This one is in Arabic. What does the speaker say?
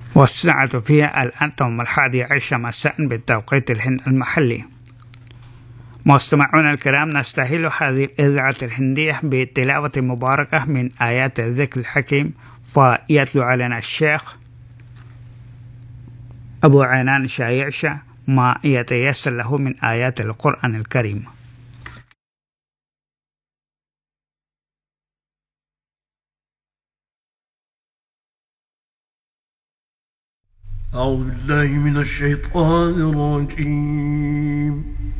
والساعة فيها الآن 11:10 مساء بالتوقيت الهند المحلي. مستمعون الكرام، نستهل هذه الإذاعة الهندية بتلاوة مباركة من آيات الذكر الحكيم، فيتلو علينا الشيخ أبو عنان شايعشة ما يتيسر له من آيات القرآن الكريم. أعوذ بالله من الشيطان الرجيم.